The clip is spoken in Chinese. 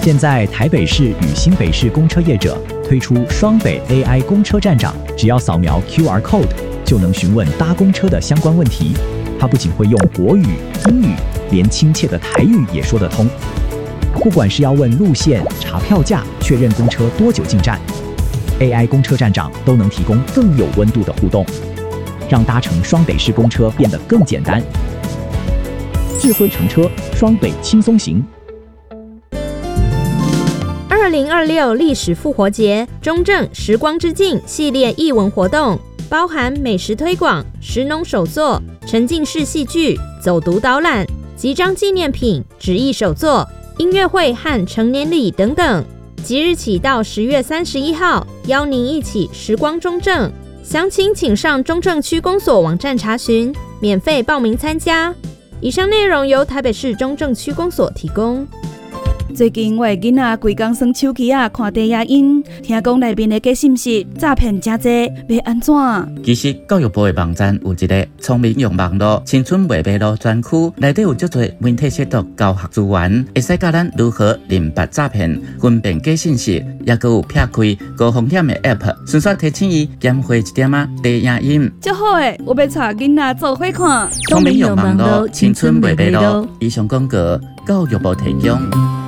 现在台北市与新北市公车业者推出双北 AI 公车站长，只要扫描 QR code 就能询问搭公车的相关问题。他不仅会用国语、英语，连亲切的台语也说得通。不管是要问路线、查票价、确认公车多久进站，AI 公车站长都能提供更有温度的互动，让搭乘双北市公车变得更简单。智慧乘车，双北轻松行。 2026历史复活节中正时光之境系列艺文活动，包含美食推广、食农手作、沉浸式戏剧、走读导览、集章纪念品、纸艺手作、音乐会和成年礼等等。即日起到10月31号，邀您一起时光中正。详情请上中正区公所网站查询，免费报名参加。以上内容由台北市中正区公所提供。 最近我的囡仔规工耍手机看低影音，听讲内面的假信息诈骗真多，要安怎？ 其实教育部的网站有一个聪明用网络青春未迷路专区，内底有足多媒体识读教学资源，会使教咱如何认别诈骗、分辨假信息，也佮有撇开高风险的 App， 顺续提醒伊减回一点低影音。 足好诶，我要带囡仔做伙看。 聪明用网络青春未迷路。以上广告教育部提供。